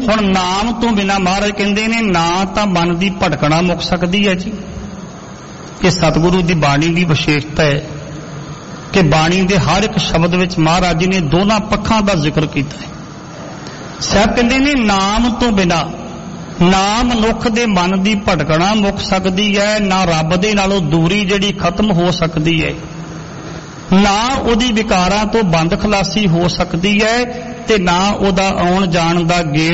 ਹੁਣ ਨਾਮ ਤੋਂ ਬਿਨਾਂ ਮਹਾਰਾਜ ਕਹਿੰਦੇ ਨੇ ਨਾ ਤਾਂ ਮਨ ਦੀ ਭਟਕਣਾ ਮੁੱਕ ਸਕਦੀ ਹੈ ਜੀ। ਇਹ ਸਤਿਗੁਰੂ ਦੀ ਬਾਣੀ ਦੀ ਵਿਸ਼ੇਸ਼ਤਾ ਹੈ ਕਿ ਬਾਣੀ ਦੇ ਹਰ ਇੱਕ ਸ਼ਬਦ ਵਿੱਚ ਮਹਾਰਾਜ ਜੀ ਨੇ ਦੋਨਾਂ ਪੱਖਾਂ ਦਾ ਜ਼ਿਕਰ ਕੀਤਾ ਹੈ। ਸਾਹਿਬ ਕਹਿੰਦੇ ਨੇ ਨਾਮ ਤੋਂ ਬਿਨਾਂ ਨਾ ਮਨੁੱਖ ਦੇ ਮਨ ਦੀ ਭਟਕਣਾ ਮੁੱਕ ਸਕਦੀ ਹੈ, ਨਾ ਰੱਬ ਦੇ ਨਾਲੋਂ ਦੂਰੀ ਜਿਹੜੀ ਖਤਮ ਹੋ ਸਕਦੀ ਹੈ, ਨਾ ਉਹਦੀ ਵਿਕਾਰਾਂ ਤੋਂ ਬੰਦ ਖਲਾਸੀ ਹੋ ਸਕਦੀ ਹੈ, ਤੇ ਨਾ ਉਹਦਾ ਆਉਣ ਜਾਣ ਦਾ ਗੇੜ